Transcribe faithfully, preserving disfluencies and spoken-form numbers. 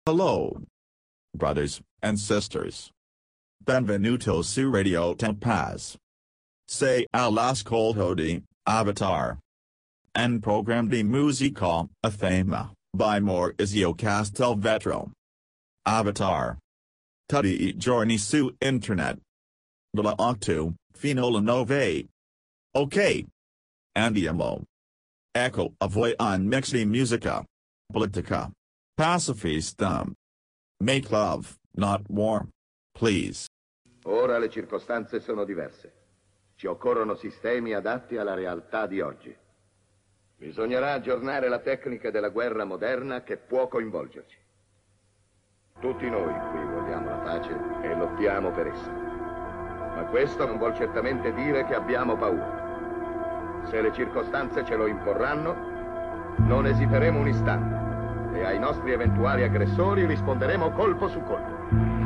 Hello, brothers and sisters. Benvenuto su Radio Tempaz. Say all'ascolto di Avatar. Un programma di musica a tema by Maurizio Castelvetro. Avatar. Tutti I giorni su internet. Dalla otto fino alle nove. Ok. Andiamo. Ecco a voi un mix di musica. Politica. Pacifista. Make love, not war. Please. Ora le circostanze sono diverse. Ci occorrono sistemi adatti alla realtà di oggi. Bisognerà aggiornare la tecnica della guerra moderna che può coinvolgerci. Tutti noi qui vogliamo la pace e lottiamo per essa. Ma questo non vuol certamente dire che abbiamo paura. Se le circostanze ce lo imporranno, non esiteremo un istante e ai nostri eventuali aggressori risponderemo colpo su colpo.